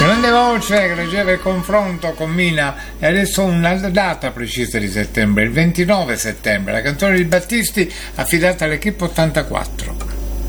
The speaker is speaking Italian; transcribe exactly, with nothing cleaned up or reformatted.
Grande voce che leggeva il confronto con Mina. E adesso una data precisa di settembre, il ventinove settembre, la canzone di Battisti affidata all'Equipe ottantaquattro.